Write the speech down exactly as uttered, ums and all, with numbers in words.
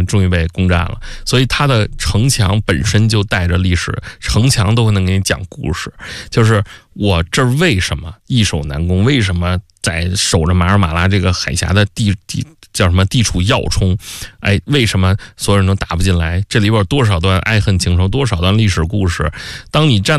终终于被攻占了，所以它的城墙本身就带着历史，城墙都能给你讲故事，就是我这儿为什么易守难攻，为什么在守着马尔马拉这个海峡的地地叫什么地处要冲，哎，为什么所有人都打不进来？这里边有多少段爱恨情仇，多少段历史故事？当你站